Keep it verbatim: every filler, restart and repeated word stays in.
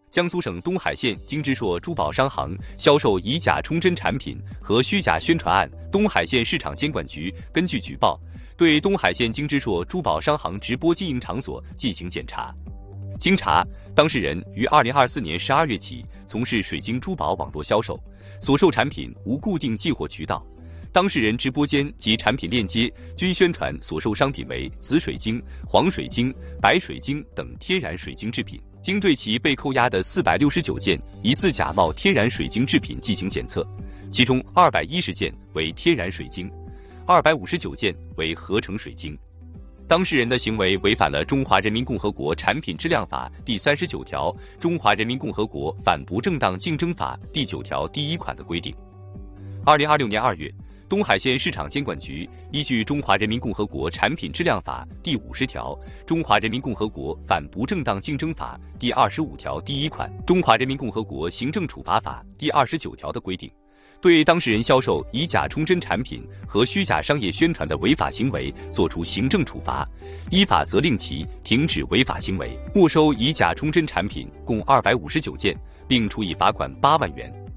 江苏省东海县金之硕珠宝商行销售以假充真产品和虚假宣传案，东海县市场监管局根据举报，对东海县金之硕珠宝商行直播经营场所进行检查。经查，当事人于二零二四年十二月起从事水晶珠宝网络销售，所售产品无固定寄货渠道。当事人直播间及产品链接均宣传所售商品为紫水晶、黄水晶、白水晶等天然水晶制品。经对其被扣押的四百六十九件疑似假冒天然水晶制品进行检测，其中二百一十件为天然水晶，二百五十九件为合成水晶。当事人的行为违反了《中华人民共和国产品质量法》第三十九条、《中华人民共和国反不正当竞争法》第九条第一款的规定。二零二六年二月，东海县市场监管局依据《中华人民共和国产品质量法》第五十条、《中华人民共和国反不正当竞争法》第二十五条第一款、《中华人民共和国行政处罚法》第二十九条的规定，对当事人销售以假充真产品和虚假商业宣传的违法行为作出行政处罚，依法责令其停止违法行为，没收以假充真产品共二百五十九件，并处以罚款八万元。